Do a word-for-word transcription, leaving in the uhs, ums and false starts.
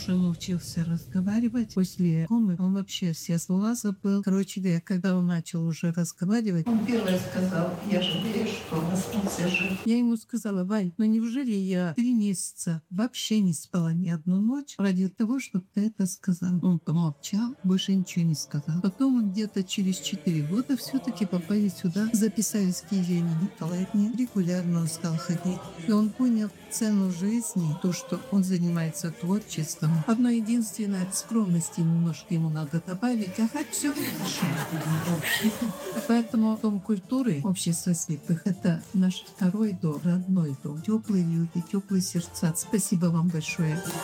уже научился разговаривать. После комы он вообще все слова забыл. Короче говоря, когда он начал уже разговаривать, он первый сказал: я жалею, что остался жив. Я ему сказала: Вань, ну неужели я три месяца вообще не спала ни одну ночь ради того, чтобы ты это сказал? Он помолчал, больше ничего не сказал. Потом он где-то через четыре года все-таки попали сюда, записались к Елене Николаевне. Регулярно он стал ходить. И он понял цену жизни, то, что он занимается творчеством. Одно единственное, скромности немножко ему надо добавить, а хоть все хорошо. Поэтому Дом культуры Общества слепых — это наш второй дом, родной дом. Теплые люди, теплые сердца. Спасибо вам большое.